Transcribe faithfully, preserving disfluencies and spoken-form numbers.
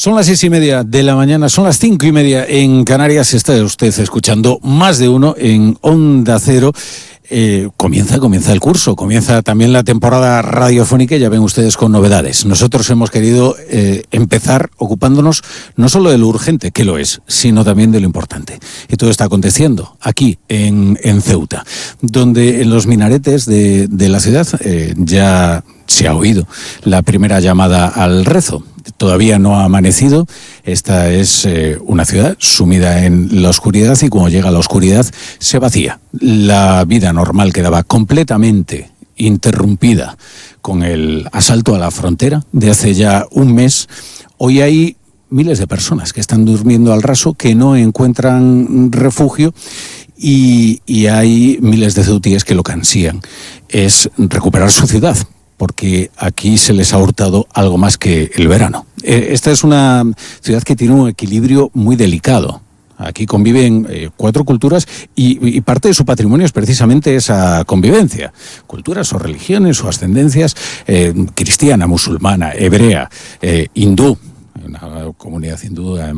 Son las seis y media de la mañana, son las cinco y media en Canarias. Está usted escuchando Más de Uno en Onda Cero. Eh, comienza, comienza el curso, comienza también la temporada radiofónica y ya ven ustedes con novedades. Nosotros hemos querido eh, empezar ocupándonos no solo de lo urgente, que lo es, sino también de lo importante. Y todo está aconteciendo aquí en, en Ceuta, donde en los minaretes de, de la ciudad eh, ya se ha oído la primera llamada al rezo. Todavía no ha amanecido. Esta es eh, una ciudad sumida en la oscuridad y cuando llega la oscuridad se vacía. La vida normal quedaba completamente interrumpida con el asalto a la frontera de hace ya un mes. Hoy hay miles de personas que están durmiendo al raso, que no encuentran refugio y, y hay miles de ceutíes que lo que ansían es recuperar su ciudad, porque aquí se les ha hurtado algo más que el verano. Esta es una ciudad que tiene un equilibrio muy delicado. Aquí conviven eh, cuatro culturas y, y parte de su patrimonio es precisamente esa convivencia. Culturas o religiones o ascendencias, eh, cristiana, musulmana, hebrea, eh, hindú, una comunidad hindú además.